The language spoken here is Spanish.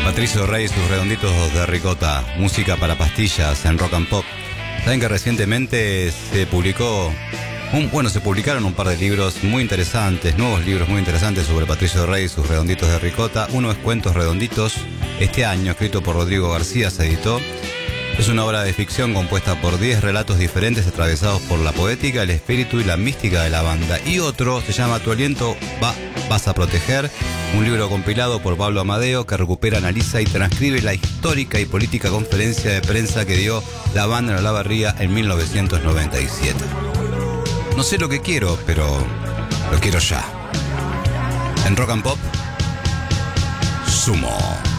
Patricio Rey y sus redonditos de ricota, música para pastillas en Rock and Pop. Saben que recientemente se publicaron un par de libros muy interesantes, nuevos libros muy interesantes sobre Patricio Rey y sus redonditos de ricota. Uno es Cuentos Redonditos, este año, escrito por Rodrigo García, se editó. Es una obra de ficción compuesta por 10 relatos diferentes atravesados por la poética, el espíritu y la mística de la banda. Y otro se llama Tu aliento vas a proteger, un libro compilado por Pablo Amadeo que recupera, analiza y transcribe la histórica y política conferencia de prensa que dio la banda en Olavarría en 1997. No sé lo que quiero, pero lo quiero ya. En Rock and Pop, Sumo.